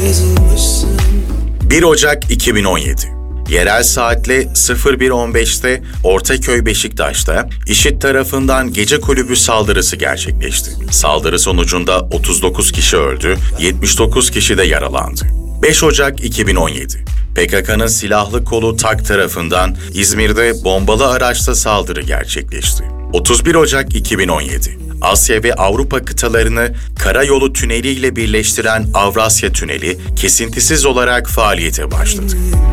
1 Ocak 2017. Yerel saatle 01.15'te Ortaköy Beşiktaş'ta IŞİD tarafından gece kulübü saldırısı gerçekleşti. Saldırı sonucunda 39 kişi öldü, 79 kişi de yaralandı. 5 Ocak 2017. PKK'nın silahlı kolu TAK tarafından İzmir'de bombalı araçla saldırı gerçekleşti. 31 Ocak 2017. Asya ve Avrupa kıtalarını karayolu tüneli ile birleştiren Avrasya Tüneli kesintisiz olarak faaliyete başladı.